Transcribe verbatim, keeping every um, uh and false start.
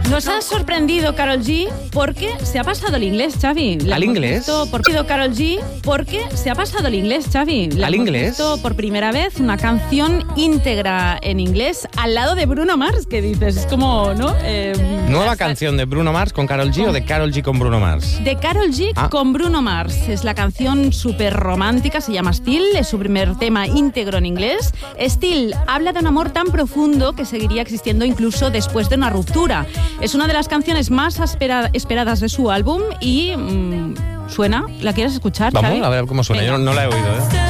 Nos ha sorprendido Karol G porque se ha pasado el inglés, Xavi. La ¿Al inglés? Por Karol G porque se ha pasado el inglés, Xavi. La ¿Al inglés? Por primera vez una canción íntegra en inglés al lado de Bruno Mars, que dices, es como, ¿no? Eh, ¿Nueva canción de Bruno Mars con Karol G o de Karol G con Bruno Mars? De Karol G ah. con Bruno Mars. Es la canción súper romántica, se llama Still, es su primer tema íntegro en inglés. Still habla de un amor tan profundo que seguiría existiendo incluso después de una ruptura. Es una de las canciones más espera- esperadas de su álbum y mmm, suena. ¿La quieres escuchar, Vamos, Xavi? a ver cómo suena. Venga. Yo no, no la he oído, ¿eh?